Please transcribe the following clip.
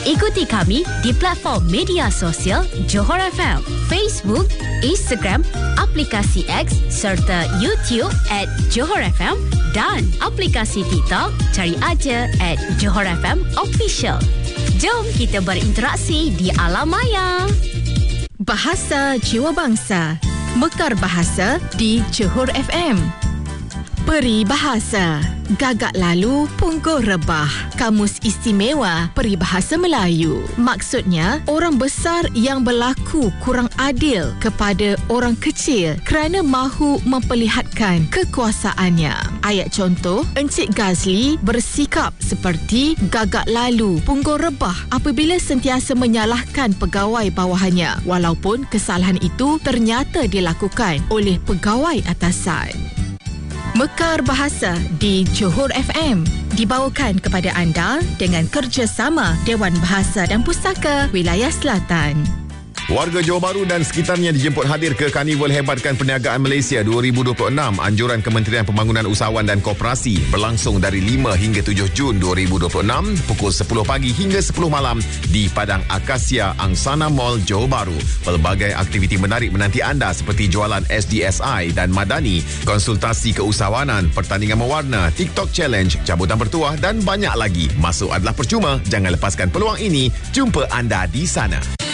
Ikuti kami di platform media sosial Johor FM, Facebook, Instagram, aplikasi X serta YouTube @Johor FM dan aplikasi TikTok cari aja @Johor FM Official. Jom kita berinteraksi di alam maya. Bahasa Jiwa Bangsa, Mekar Bahasa di Johor FM. Peribahasa, gagak lalu punggur rebah. Kamus Istimewa Peribahasa Melayu. Maksudnya, orang besar yang berlaku kurang adil kepada orang kecil kerana mahu memperlihatkan kekuasaannya. Ayat contoh, Encik Gazli bersikap seperti gagak lalu punggur rebah apabila sentiasa menyalahkan pegawai bawahannya, walaupun kesalahan itu ternyata dilakukan oleh pegawai atasan. Mekar Bahasa di Johor FM dibawakan kepada anda dengan kerjasama Dewan Bahasa dan Pustaka Wilayah Selatan. Warga Johor Bahru dan sekitarnya dijemput hadir ke Karnival Hebatkan Perniagaan Malaysia 2026. Anjuran Kementerian Pembangunan Usahawan dan Koperasi berlangsung dari 5 hingga 7 Jun 2026 pukul 10 pagi hingga 10 malam di Padang Akasia Angsana Mall Johor Bahru. Pelbagai aktiviti menarik menanti anda seperti jualan SDSI dan Madani, konsultasi keusahawanan, pertandingan mewarna, TikTok Challenge, cabutan bertuah dan banyak lagi. Masuk adalah percuma. Jangan lepaskan peluang ini. Jumpa anda di sana.